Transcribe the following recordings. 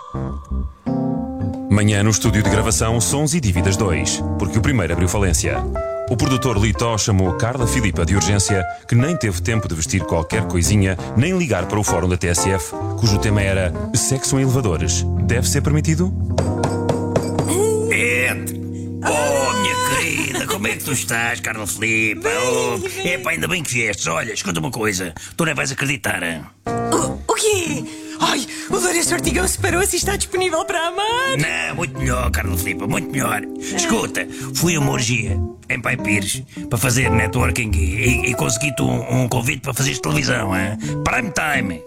Manhã no estúdio de gravação Sons e Dívidas 2, porque o primeiro abriu falência. O produtor Litó chamou Carla Filipa de urgência, que nem teve tempo de vestir qualquer coisinha, nem ligar para o fórum da TSF, cujo tema era sexo em elevadores. Deve ser permitido? Entre! Oh, minha querida, como é que tu estás, Carla Filipa? Oh, epá, ainda bem que viestes. Olha, escuta uma coisa, tu não vais acreditar. O quê? Ai, o Lourenço Ortigão separou-se e está disponível para amar. Não, muito melhor, Carla Filipa, muito melhor. Escuta, fui a uma orgia em Pai Pires para fazer networking e consegui-te um convite para fazeres televisão, hein? Prime time.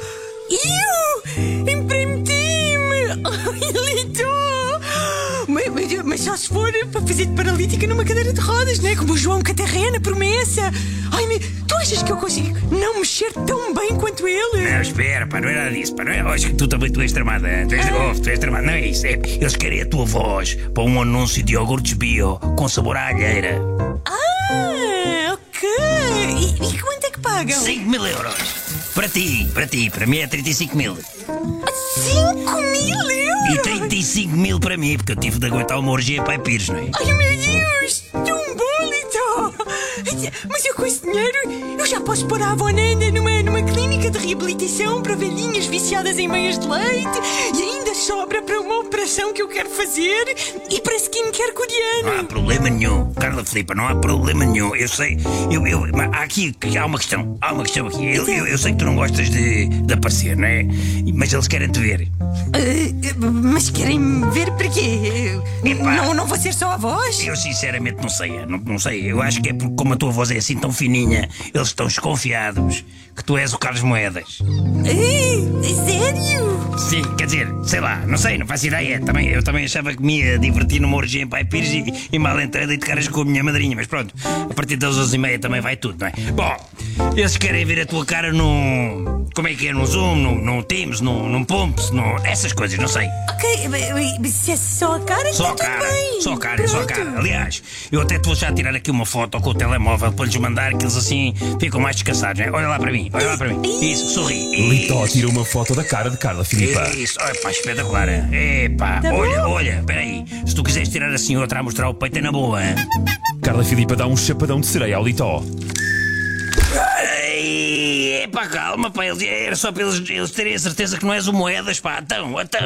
Em prime time! Ai, Lito! Mas só se for para fazer de paralítica numa cadeira de rodas, não é? Como o João Catarré na promessa. Ai, tu achas que eu consigo não mexer tão bem quanto ele? Não, espera, pá, não é nada disso, pá, não é? Acho que tu também és tramada, tu és tramada, não é isso? Eles querem a tua voz para um anúncio de iogurtes bio com sabor à alheira. Ah, ok. E quanto é que pagam? 5.000 euros. Para mim é 35.000. 5.000 euros? E 35.000 para mim, porque eu tive de aguentar uma orgia em Pai Pires, não é? Ai, meu Deus! Tão bom, Lito! Mas eu com esse dinheiro, eu já posso pôr a avó Nanda numa clínica de reabilitação para velhinhas viciadas em meias de leite e ainda sobra para uma operação que eu quero fazer e para skincare coreano. Não há problema nenhum, Carla Filipa, não há problema nenhum. Eu sei, mas há uma questão aqui. Eu sei que tu não gostas de aparecer, não é? Mas eles querem te ver. Mas querem me ver para quê? Epá. Não vou ser só a voz? Eu sinceramente não sei, não sei. Eu acho que é porque como a tua voz é assim tão fininha, eles estão desconfiados que tu és o Carlos Moedas. Sério? Sim, quer dizer, sei lá, não sei, não faço ideia. Eu também achava que me ia divertir numa orgia em Pai Pires e mal entrei de caras com a minha madrinha, mas pronto, a partir das 11h30 também vai tudo, não é? Bom, eles querem ver a tua cara num... Como é que é? Num Zoom, num Teams, num Pumps, essas coisas, não sei. Ok, mas se é só a cara, Só a está cara, tudo bem. só a cara, só a Pronto. cara. Aliás, eu até te vou já tirar aqui uma foto com o telemóvel para lhes mandar, que eles assim ficam mais descansados, não é? Olha lá para mim. Isso, sorri. Litó tira uma foto da cara de Carla Filipa. Isso, olha pá, espetacular. Epá, Tá olha, espera aí. Se tu quiseres tirar assim outra a mostrar o peito é na boa, hein? Carla Filipa dá um chapadão de sereia ao Litó. Epá, calma, pá, era só para eles terem a certeza que não és o Moedas, pá, então.